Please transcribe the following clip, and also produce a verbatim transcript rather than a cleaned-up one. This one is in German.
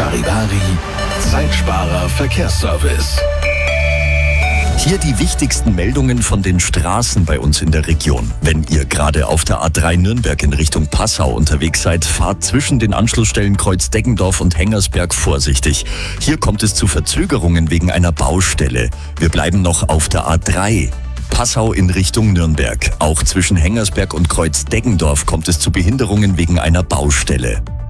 Charivari, Zeitsparer Verkehrsservice. Hier die wichtigsten Meldungen von den Straßen bei uns in der Region. Wenn ihr gerade auf der A drei Nürnberg in Richtung Passau unterwegs seid, fahrt zwischen den Anschlussstellen Kreuz Deggendorf und Hengersberg vorsichtig. Hier kommt es zu Verzögerungen wegen einer Baustelle. Wir bleiben noch auf der A drei. Passau in Richtung Nürnberg. Auch zwischen Hengersberg und Kreuz Deggendorf kommt es zu Behinderungen wegen einer Baustelle.